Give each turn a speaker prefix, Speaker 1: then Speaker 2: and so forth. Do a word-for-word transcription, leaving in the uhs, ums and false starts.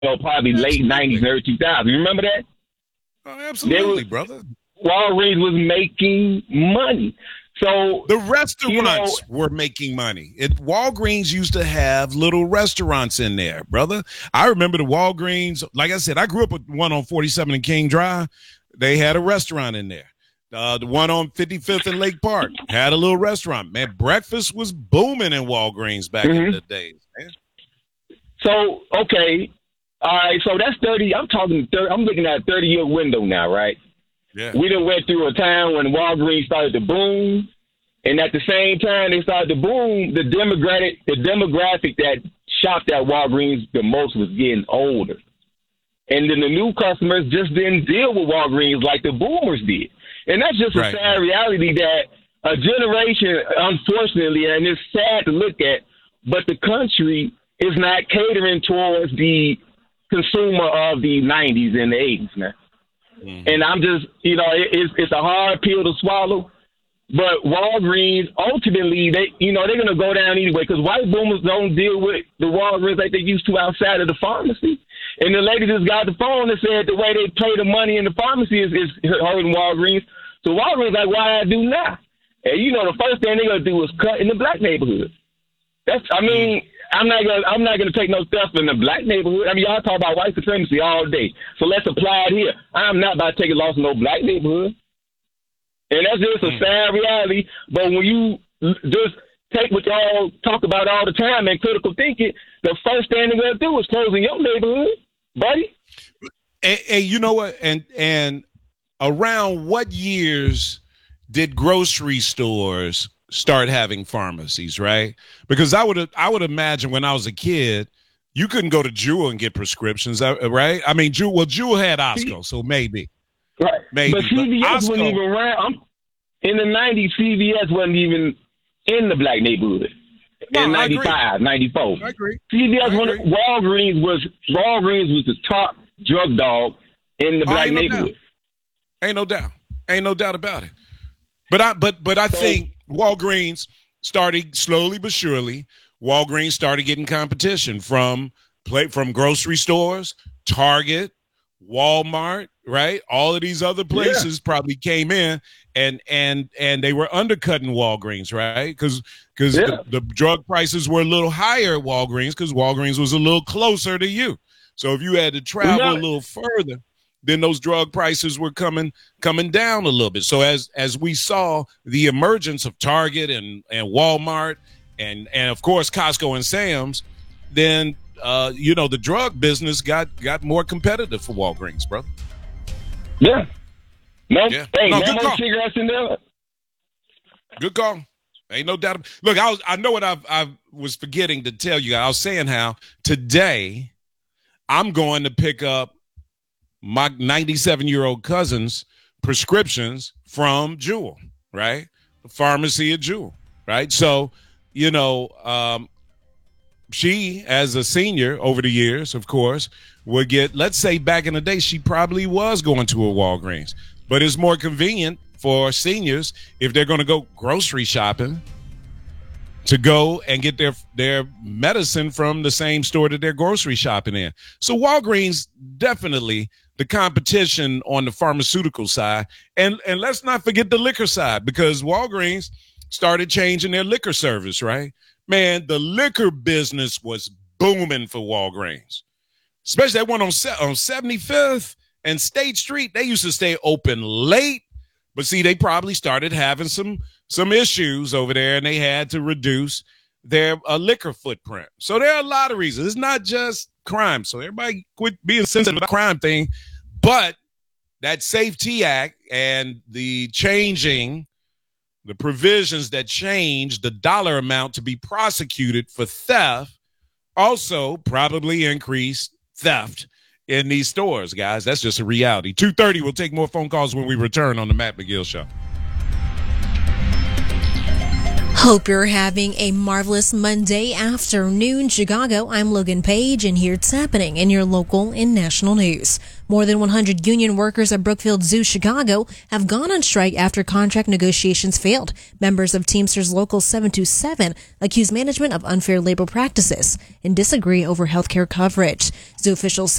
Speaker 1: know, probably late nineties, early two thousands. You remember that?
Speaker 2: Oh, absolutely, was, brother.
Speaker 1: Walgreens was making money. So
Speaker 2: the restaurants
Speaker 1: you know,
Speaker 2: were making money. It Walgreens used to have little restaurants in there, brother. I remember the Walgreens. Like I said, I grew up with one on forty-seven and King Drive. They had a restaurant in there. Uh, the one on fifty-fifth and Lake Park had a little restaurant. Man, breakfast was booming in Walgreens back mm-hmm. in the days, man.
Speaker 1: So, okay. All right, so that's thirty. I'm talking thirty, I'm looking at a thirty-year window now, right?
Speaker 2: Yeah.
Speaker 1: We done went through a time when Walgreens started to boom, and at the same time they started to boom, the demographic the demographic that shopped at Walgreens the most was getting older. And then the new customers just didn't deal with Walgreens like the boomers did. And that's just a right. sad reality that a generation, unfortunately, and it's sad to look at, but the country is not catering towards the consumer of the nineties and the eighties, man. Mm-hmm. And I'm just, you know, it, it's, it's a hard pill to swallow. But Walgreens, ultimately, they, you know, they're going to go down anyway because white boomers don't deal with the Walgreens like they used to outside of the pharmacy. And the lady just got the phone and said the way they pay the money in the pharmacy is, is hurting Walgreens. So Walgreens like, why I do now? And, you know, the first thing they're going to do is cut in the black neighborhood. That's, I mean, I'm not gonna, I'm not gonna take no stuff in the black neighborhood. I mean, y'all talk about white supremacy all day, so let's apply it here. I'm not about to take a loss in no black neighborhood, and that's just a sad reality. But when you just take what y'all talk about all the time and critical thinking, the first thing they're gonna do is close in your neighborhood, buddy.
Speaker 2: And, and you know what? And and around what years did grocery stores start having pharmacies, right? Because I would I would imagine when I was a kid, you couldn't go to Jewel and get prescriptions, right? I mean, Jewel, well, Jewel had Osco, so maybe.
Speaker 1: Right.
Speaker 2: Maybe.
Speaker 1: But C V S wasn't even around. In the nineties, C V S wasn't even in the black neighborhood. No, in ninety-five, ninety-four.
Speaker 2: I agree.
Speaker 1: C V S, I agree. Walgreens was Walgreens was the top drug dog in the black
Speaker 2: oh, ain't
Speaker 1: neighborhood.
Speaker 2: No ain't no doubt. Ain't no doubt about it. But I but but I so, think Walgreens started slowly but surely. Walgreens started getting competition from play from grocery stores, Target, Walmart, right? All of these other places yeah. probably came in and and and they were undercutting Walgreens, right? Because because yeah. the, the drug prices were a little higher at Walgreens because Walgreens was a little closer to you. So if you had to travel yeah. a little further, then those drug prices were coming coming down a little bit. So as as we saw the emergence of Target and, and Walmart and, and, of course, Costco and Sam's, then, uh, you know, the drug business got, got more competitive for Walgreens, brother.
Speaker 1: Yeah. No,
Speaker 2: yeah.
Speaker 1: Hey,
Speaker 2: no,
Speaker 1: no
Speaker 2: good call.
Speaker 1: Cigarettes in there.
Speaker 2: Good call. Ain't no doubt. Look, I was I know what I I was forgetting to tell you. I was saying how today I'm going to pick up my ninety-seven-year-old cousin's prescriptions from Jewel, right? The pharmacy at Jewel, right? So, you know, um, she, as a senior over the years, of course, would get, let's say back in the day, she probably was going to a Walgreens. But it's more convenient for seniors if they're going to go grocery shopping to go and get their their medicine from the same store that they're grocery shopping in. So Walgreens definitely the competition on the pharmaceutical side. And and let's not forget the liquor side, because Walgreens started changing their liquor service, right? Man, the liquor business was booming for Walgreens, especially that one on, on seventy-fifth and State Street. They used to stay open late, but see, they probably started having some some issues over there, and they had to reduce their uh, liquor footprint. So there are a lot of reasons. It's not just crime. So everybody quit being sensitive about the crime thing. But that Safety Act and the changing, the provisions that change the dollar amount to be prosecuted for theft also probably increased theft in these stores, guys. That's just a reality. two thirty, we'll take more phone calls when we return on the Matt McGill Show.
Speaker 3: Hope you're having a marvelous Monday afternoon, Chicago. I'm Logan Page, and here's what's happening in your local and national news. More than one hundred union workers at Brookfield Zoo, Chicago, have gone on strike after contract negotiations failed. Members of Teamsters Local seven two seven accuse management of unfair labor practices and disagree over health care coverage. Zoo officials